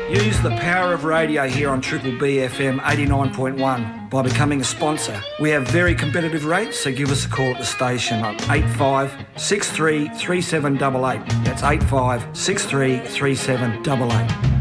Use the power of radio here on Triple B FM 89.1 by becoming a sponsor. We have very competitive rates, so give us a call at the station on 85 63 3788. That's 85 63 3788.